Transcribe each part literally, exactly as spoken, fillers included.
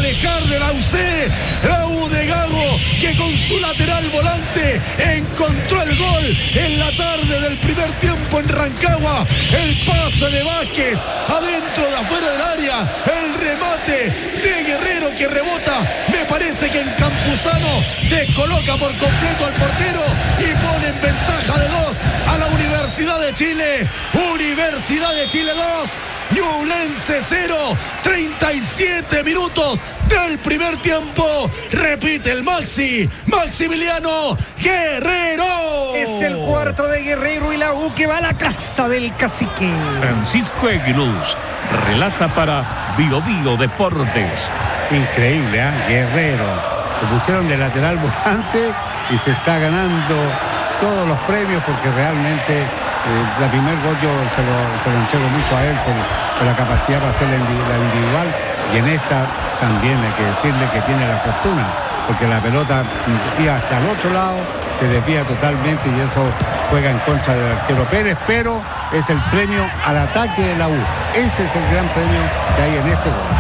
alejar de la U C. La U de Gago, que con su lateral volante encontró el gol en la tarde del primer tiempo en Rancagua. El pase de Vázquez adentro de afuera del área, el remate de Guerrero que rebota, me parece que en Campuzano descoloca por completo al portero y pone en ventaja de dos a la Universidad de Chile. Universidad de Chile dos, Ñublense cero, treinta y siete minutos del primer tiempo. Repite el Maxi, Maximiliano Guerrero. Es el cuarto de Guerrero y la U que va a la casa del cacique. Francisco Aguiluz relata para Bio Bio Deportes. Increíble, ¿eh? Guerrero. Lo pusieron de lateral volante y se está ganando todos los premios porque realmente eh, la primer gol yo se lo, se lo entrego mucho a él por, por la capacidad para hacer la, la individual, y en esta también hay que decirle que tiene la fortuna porque la pelota iba hacia el otro lado, se desvía totalmente y eso juega en contra del arquero Pérez, pero es el premio al ataque de la U. Ese es el gran premio que hay en este gol.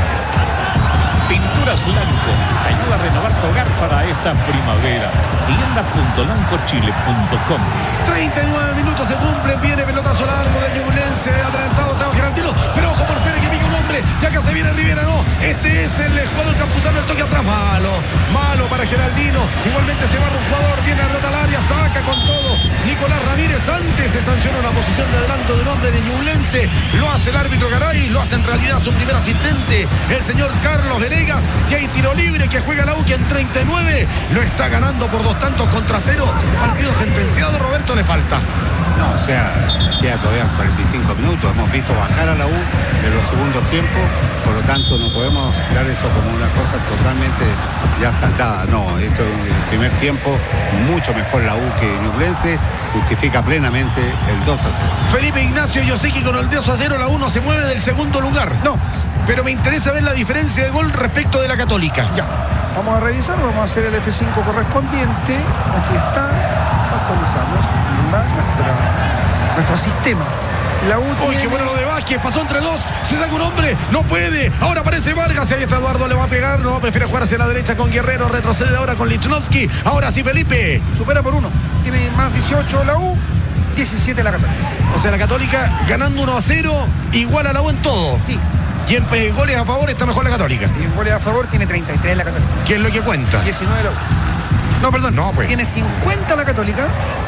Pinturas Lanco ayuda a renovar tu hogar para esta primavera. tienda punto lanco chile punto com. treinta y nueve minutos se cumplen, viene pelotazo largo de Ñublense, adelantado Teo Geraldino, pero ojo por Pérez que pica un hombre, ya que se viene Rivera, no, este es el jugador campuzano, el toque atrás, malo, malo para Geraldino, igualmente se barra un jugador, viene a pelota al área, saca con todo, Nicolás Ramírez, antes se sanciona una posición de adelanto de un hombre de Ñublense, lo hace el árbitro Garay, lo hace en realidad su primer asistente, el señor Carlos Venegas, que hay tiro libre, que juega la U, que en treinta y nueve lo está ganando por dos tantos contra cero, partido sentenciado, Roberto, le falta. No, o sea, queda todavía cuarenta y cinco minutos, hemos visto bajar a la U en los segundos tiempos, por lo tanto no podemos dar eso como una cosa totalmente ya saldada, no, esto es el primer tiempo, mucho mejor la U que Ñublense, justifica plenamente el dos a cero. Felipe Ignacio, yo sé que con el dos a cero la U no se mueve del segundo lugar, no, pero me interesa ver la diferencia de gol respecto de la Católica. Ya, vamos a revisar, vamos a hacer el F cinco correspondiente, aquí está, actualizamos la, nuestra, nuestro sistema. La U Uy, tiene... qué bueno lo de Vázquez, pasó entre dos, se saca un hombre, no puede, ahora aparece Vargas, y ahí está Eduardo, le va a pegar, no, prefiere jugar hacia la derecha con Guerrero, retrocede ahora con Lichnowsky, ahora sí Felipe. Supera por uno, tiene más dieciocho la U, diecisiete la Católica. O sea, la Católica ganando uno a cero, igual a la U en todo. Sí. Y en goles a favor está mejor la Católica. Y en goles a favor tiene treinta y tres la Católica. ¿Qué es lo que cuenta? diecinueve la U. No, perdón, no, pues. Tiene cincuenta la Católica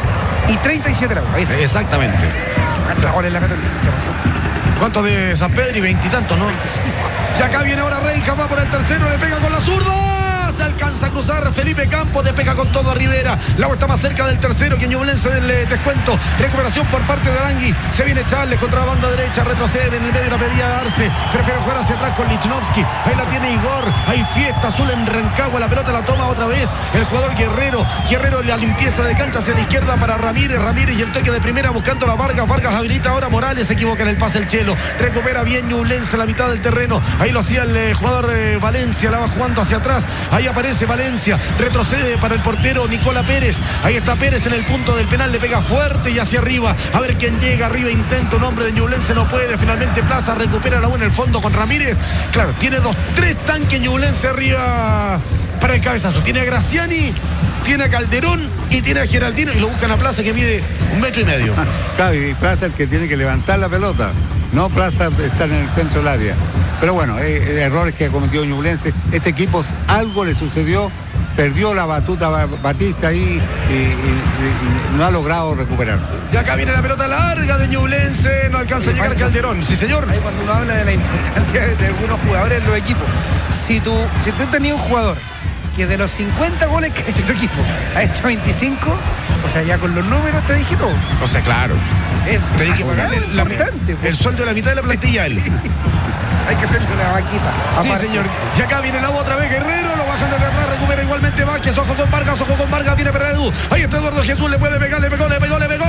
y treinta y siete la U. Ahí está. Exactamente. cincuenta goles la Católica. Se pasó. ¿Cuántos de San Pedro y veintitantos, no? veinticinco. Y acá viene ahora Reija, va por el tercero, le pega con la zurda. Se alcanza a cruzar Felipe Campos, despega con todo a Rivera. La U está más cerca del tercero que Ñublense del eh, descuento. Recuperación por parte de Aranguis. Se viene Charles contra la banda derecha, retrocede en el medio, la pedía Arce. Prefiere jugar hacia atrás con Lichnowsky. Ahí la tiene Igor. Hay fiesta azul en Rancagua. La pelota la toma otra vez el jugador Guerrero. Guerrero, la limpieza de cancha hacia la izquierda para Ramírez. Ramírez y el toque de primera buscando la Vargas. Vargas habilita ahora Morales. Se equivoca en el pase el Chelo. Recupera bien Ñublense la mitad del terreno. Ahí lo hacía el eh, jugador eh, Valencia. La va jugando hacia atrás. Ahí aparece Valencia, retrocede para el portero Nicola Pérez, ahí está Pérez en el punto del penal, le pega fuerte y hacia arriba, a ver quién llega arriba, intenta un hombre de Ñublense, no puede, finalmente Plaza recupera la U en el fondo con Ramírez, claro, tiene dos, tres tanques Ñublense arriba para el cabezazo, tiene a Graciani, tiene a Calderón y tiene a Geraldino y lo buscan a Plaza que mide un metro y medio. Claro, y Plaza el que tiene que levantar la pelota, no Plaza estar en el centro del área. Pero bueno, eh, errores que ha cometido Ñublense. Este equipo algo le sucedió, perdió la batuta Batista ahí y, y, y no ha logrado recuperarse. Y acá viene la pelota larga de Ñublense, no alcanza a llegar Pancho, Calderón. Sí, señor. Ahí cuando uno habla de la importancia de algunos jugadores en los equipos, si tú, si tú tenías un jugador que de los cincuenta goles que ha hecho tu equipo ha hecho veinticinco, o sea, ya con los números te dije todo. O sea, claro. Es Tenés que pagarle la, importante, el sueldo de la mitad de la plantilla a él. Sí. Hay que hacerle una vaquita. Sí, aparte. señor. Y acá viene la otra vez Guerrero, lo bajan desde atrás, recupera igualmente Vázquez, ojo con Vargas, ojo con Vargas, viene Perredú. Ahí está Eduardo Jesús, le puede pegar, le pegó, le pegó, le pegó.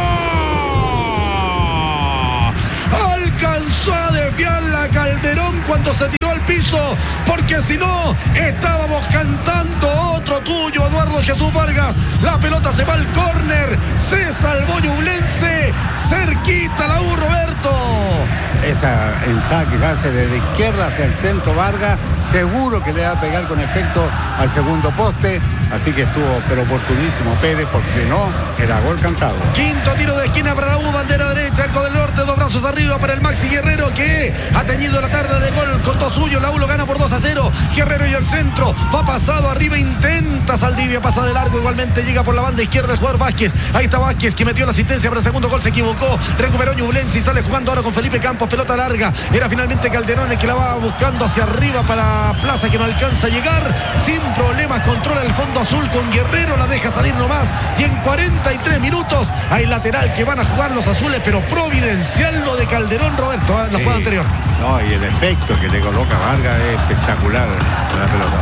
Alcanzó a desviarla Calderón cuando se tiró al piso, porque si no, estábamos cantando otro tuyo, Eduardo Jesús Vargas. La pelota se va al córner, se salvó Ñublense, cerquita la U, Roberto. Esa entrada que se hace desde izquierda hacia el centro Vargas, seguro que le va a pegar con efecto al segundo poste, así que estuvo pero oportunísimo Pérez, porque no, era gol cantado. Quinto tiro de esquina para la U, bandera derecha, Arco del Norte, dos brazos arriba para el Maxi Guerrero, que ha teñido la tarde de gol con todo suyo. La U lo gana por dos a cero. Guerrero y el centro, va pasado arriba, intenta Saldivia, pasa de largo, igualmente llega por la banda izquierda el jugador Vázquez. Ahí está Vázquez, que metió la asistencia para el segundo gol, se equivocó, recuperó Ñublense y sale jugando ahora con Felipe Campos, pelota larga, era finalmente Calderón el que la va buscando hacia arriba para Plaza, que no alcanza a llegar, sin problemas controla el fondo azul con Guerrero, la deja salir nomás, y en cuarenta y tres minutos hay lateral que van a jugar los azules, pero providencial lo de Calderón, Roberto, ¿eh? La Sí. jugada anterior. No, y el efecto que le coloca Vargas es espectacular con la pelota.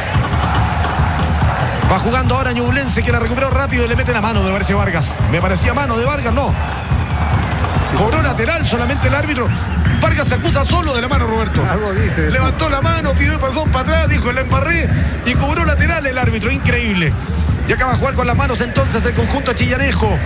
Uh. Va jugando ahora Ñublense, que la recuperó rápido y le mete la mano, me parece Vargas. Me parecía mano de Vargas, no. Cobró lateral solamente el árbitro. Vargas se acusa solo de la mano, Roberto. Algo dice. Levantó la mano, pidió perdón para atrás, dijo la embarré y cobró lateral el árbitro, increíble. Y acaba de jugar con las manos entonces el conjunto chillanejo.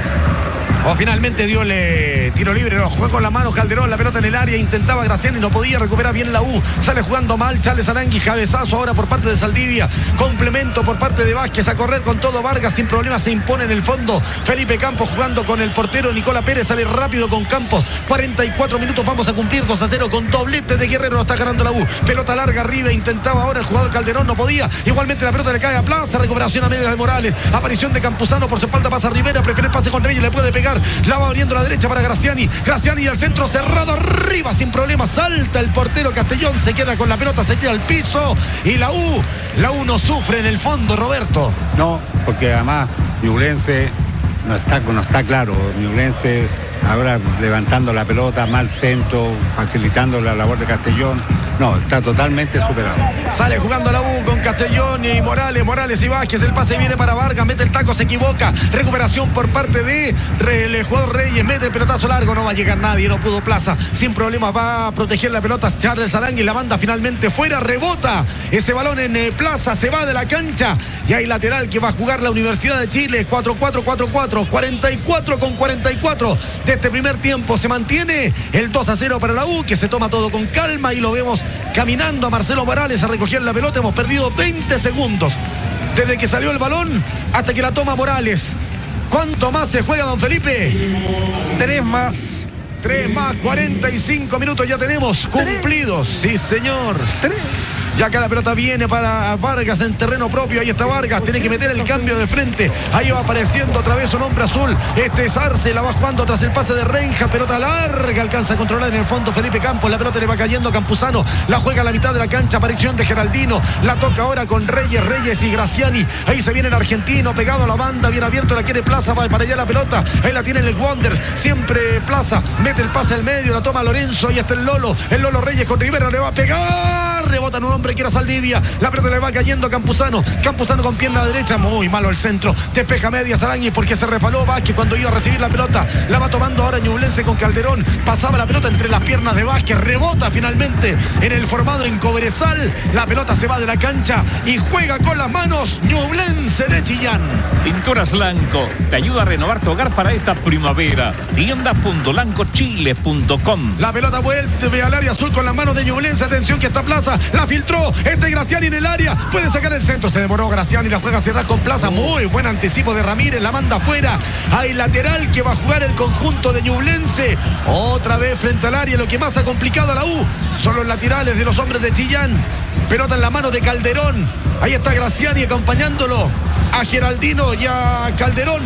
O finalmente dio le tiro libre, no, jugó con la mano Calderón, la pelota en el área, intentaba Graciani, no podía recuperar bien la U, sale jugando mal Charles Arangui, cabezazo ahora por parte de Saldivia, complemento por parte de Vázquez, a correr con todo Vargas, sin problemas se impone en el fondo, Felipe Campos jugando con el portero Nicola Pérez, sale rápido con Campos, cuarenta y cuatro minutos, vamos a cumplir dos a cero con doblete de Guerrero, lo está ganando la U, pelota larga arriba, intentaba ahora el jugador Calderón, no podía, igualmente la pelota le cae a Plaza, recuperación a medias de Morales, aparición de Campuzano, por su espalda pasa Rivera, prefiere el pase con Reyes, le puede pegar, la va abriendo a la derecha para Graciani, Graciani al centro cerrado arriba sin problema, salta el portero Castellón, se queda con la pelota, se tira al piso y la U, la U no sufre en el fondo, Roberto. No, porque además Ñublense no está, no está claro, Ñublense ahora levantando la pelota, mal centro, facilitando la labor de Castellón. No, está totalmente superado. Sale jugando la U con Castellón y Morales, Morales y Vázquez, el pase viene para Vargas, mete el taco, se equivoca, recuperación por parte de el jugador Reyes, mete el pelotazo largo, no va a llegar nadie, no pudo Plaza, sin problemas va a proteger la pelota Charles Arangui, la banda finalmente fuera, rebota ese balón en eh, Plaza, se va de la cancha y hay lateral que va a jugar la Universidad de Chile, cuatro cuatro cuatro cuatro, cuarenta y cuatro con cuarenta y cuatro de este primer tiempo, se mantiene el dos a cero para la U, que se toma todo con calma y lo vemos caminando a Marcelo Morales a recoger la pelota. Hemos perdido veinte segundos desde que salió el balón hasta que la toma Morales. ¿Cuánto más se juega, don Felipe? Tres más. Tres más, cuarenta y cinco minutos ya tenemos cumplidos. Sí, señor. Tres. Ya acá la pelota viene para Vargas en terreno propio. Ahí está Vargas, tiene que meter el cambio de frente. Ahí va apareciendo otra vez un hombre azul. Este es Arce, la va jugando tras el pase de Renja. Pelota larga, alcanza a controlar en el fondo Felipe Campos. La pelota le va cayendo a Campuzano. La juega a la mitad de la cancha. Aparición de Geraldino. La toca ahora con Reyes, Reyes y Graciani. Ahí se viene el argentino, pegado a la banda, bien abierto, la quiere Plaza, va para allá la pelota. Ahí la tiene el Wonders. Siempre Plaza, mete el pase al medio, la toma Lorenzo. Ahí está el Lolo. El Lolo Reyes con Rivera, le va a pegar. Rebota en un hombre que era Saldivia, la pelota le va cayendo a Campuzano, Campuzano con pierna derecha, muy malo el centro, despeja medias Arangui porque se refaló Vázquez cuando iba a recibir la pelota, la va tomando ahora Ñublense con Calderón, pasaba la pelota entre las piernas de Vázquez, rebota finalmente en el formado en Cobresal, la pelota se va de la cancha y juega con las manos Ñublense de Chillán. Pinturas Lanco te ayuda a renovar tu hogar para esta primavera. tiendas punto lanco chile punto com. La pelota vuelve al área azul con las manos de Ñublense, atención que está Plaza, la filtró, este Graciani en el área, puede sacar el centro, se demoró Graciani, la juega cerrada con Plaza, muy buen anticipo de Ramírez, la manda afuera, hay lateral que va a jugar el conjunto de Ñublense, otra vez frente al área, lo que más ha complicado a la U, son los laterales de los hombres de Chillán, pelota en la mano de Calderón, ahí está Graciani acompañándolo a Geraldino y a Calderón,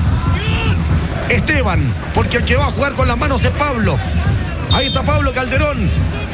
Esteban, porque el que va a jugar con las manos es Pablo, ahí está Pablo Calderón.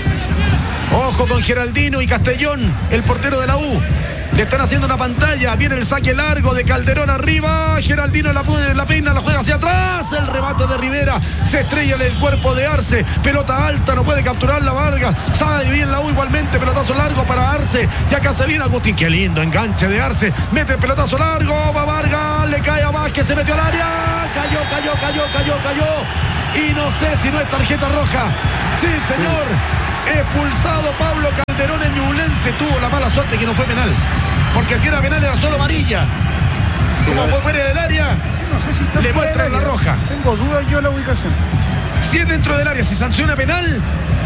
Ojo con Geraldino y Castellón, el portero de la U. Le están haciendo una pantalla. Viene el saque largo de Calderón arriba. Geraldino la, la peina, la juega hacia atrás. El remate de Rivera. Se estrella en el cuerpo de Arce. Pelota alta, no puede capturar la Vargas. Sale bien la U igualmente. Pelotazo largo para Arce. Y acá se viene Agustín. Qué lindo enganche de Arce. Mete el pelotazo largo. Va Vargas. Le cae a Vázquez. Se metió al área. Cayó, cayó, cayó, cayó, cayó. Y no sé si no es tarjeta roja. Sí, señor. Expulsado Pablo Calderón en Ñublense. Tuvo la mala suerte que no fue penal, porque si era penal era solo amarilla. Como fue fuera del área, Yo no sé si está le fuera muestra del la área. roja. Tengo dudas yo de la ubicación. Si es dentro del área, si sanciona penal,